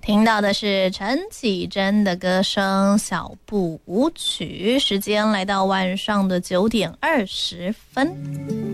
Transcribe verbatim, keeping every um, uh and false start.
听到的是陈绮贞的歌声《小步舞曲》，时间来到晚上的九点二十分。